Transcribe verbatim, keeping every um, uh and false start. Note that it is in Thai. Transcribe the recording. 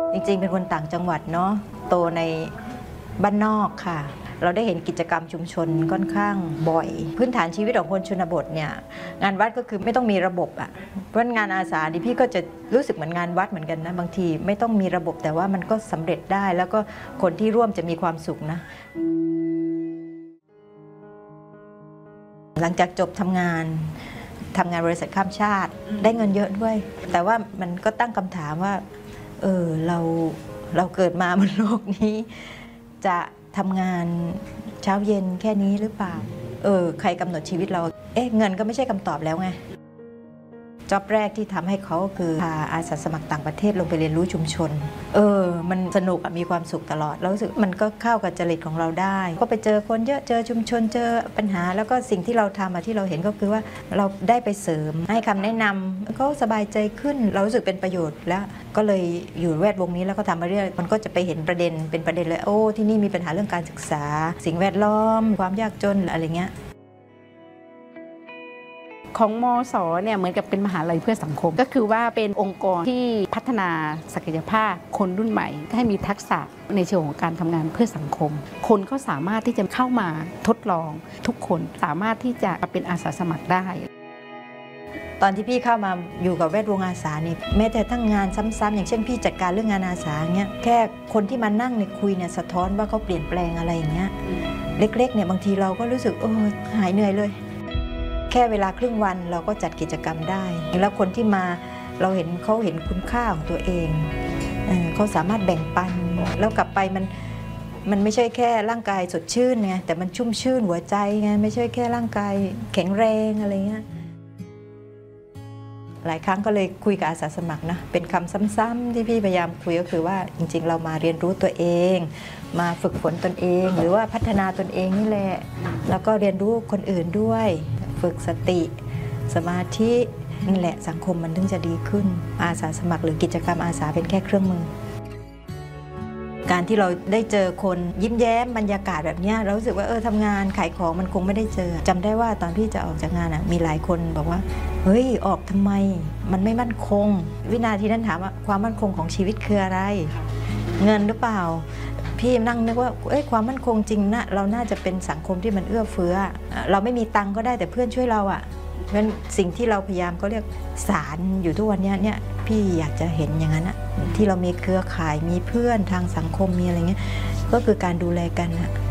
จริงๆเป็นคนต่างจังหวัดเนาะโตในบ้านนอกค่ะเราได้เห็นกิจกรรมชุมชนค่อนข้างบ่อยพื้นฐานชีวิตของคนชนบทเนี่ยงานวัดก็คือไม่ต้องมีระบบอ่ะเพราะงานอาสาดิพี่ก็จะรู้สึกเหมือนงานวัดเหมือนกันนะบางทีไม่ต้องมีระบบแต่ว่ามันก็สำเร็จได้แล้วก็คนที่ร่วมจะมีความสุขนะหลังจากจบทำงานทำงานบริษัทข้ามชาติได้เงินเยอะด้วยแต่ว่ามันก็ตั้งคำถามว่าเออเราเราเกิดมาบนโลกนี้จะทำงานเช้าเย็นแค่นี้หรือเปล่าเออใครกำหนดชีวิตเราเอ๊ะเงินก็ไม่ใช่คำตอบแล้วไงจ็อบแรกที่ทำให้เขาคือพาอาสาสมัครต่างประเทศลงไปเรียนรู้ชุมชนเออมันสนุกมีความสุขตลอดแล้วรู้สึกมันก็เข้ากับจริตของเราได้ก็ไปเจอคนเยอะเจอชุมชนเจอปัญหาแล้วก็สิ่งที่เราทำที่เราเห็นก็คือว่าเราได้ไปเสริมให้คำแนะนำเขาสบายใจขึ้นเรารู้สึกเป็นประโยชน์แล้วก็เลยอยู่แวดวงนี้แล้วก็ทำมาเรื่อยมันก็จะไปเห็นประเด็นเป็นประเด็นเลยโอ้ที่นี่มีปัญหาเรื่องการศึกษาสิ่งแวดล้อมความยากจนอะไรเงี้ยของมส.เนี่ยเหมือนกับเป็นมหาลัยเพื่อสังคมก็คือว่าเป็นองค์กรที่พัฒนาศักยภาพคนรุ่นใหม่ให้มีทักษะในเชิงของการทำงานเพื่อสังคมคนก็สามารถที่จะเข้ามาทดลองทุกคนสามารถที่จะเป็นอาสาสมัครได้ตอนที่พี่เข้ามาอยู่กับแวดวงอาสานี่แม้แต่ทั้งงานซ้ำๆอย่างเช่นพี่จัดการเรื่องงานอาสาเงี้ยแค่คนที่มานั่งในคุยเนี่ยสะท้อนว่าเขาเปลี่ยนแปลงอะไรอย่างเงี้ยเล็กๆเนี่ยบางทีเราก็รู้สึกเออหายเหนื่อยเลยแค่เวลาครึ่งวันเราก็จัดกิจกรรมได้แล้วคนที่มาเราเห็นเขาเห็นคุณค่าของตัวเองเออเขาสามารถแบ่งปันแล้วกลับไปมันมันไม่ใช่แค่ร่างกายสดชื่นไงแต่มันชุ่มชื่นหัวใจไงไม่ใช่แค่ร่างกายแข็งแรงอะไรเงี้ยหลายครั้งก็เลยคุยกับอาสาสมัครนะเป็นคำซ้ำๆที่พี่พยายามคุยก็คือว่าจริงๆเรามาเรียนรู้ตัวเองมาฝึกฝนตนเองหรือว่าพัฒนาตนเองนี่แหละแล้วก็เรียนรู้คนอื่นด้วยฝึกสติสมาธินี่แหละสังคมมันถึงจะดีขึ้นอาสาสมัครหรือกิจกรรมอาสาเป็นแค่เครื่องมือการที่เราได้เจอคนยิ้มแย้มบรรยากาศแบบนี้เรารู้สึกว่าเออทำงานขายของมันคงไม่ได้เจอจำได้ว่าตอนพี่จะออกจากงานอ่ะมีหลายคนบอกว่าเฮ้ยออกทำไมมันไม่มั่นคงวินาทีนั้นถามว่าความมั่นคงของชีวิตคืออะไรเงินหรือเปล่าพี่นั่งนึกว่าเอ้ยความมั่นคงจริงนะเราน่าจะเป็นสังคมที่มันเอื้อเฟื้อเราไม่มีตังค์ก็ได้แต่เพื่อนช่วยเราอ่ะเพราะฉะนั้นสิ่งที่เราพยายามก็เรียกสารอยู่ทุกวันนี้เนี่ยพี่อยากจะเห็นอย่างนั้นอะที่เรามีเครือข่ายมีเพื่อนทางสังคมมีอะไรเงี้ยก็คือการดูแลกันอะ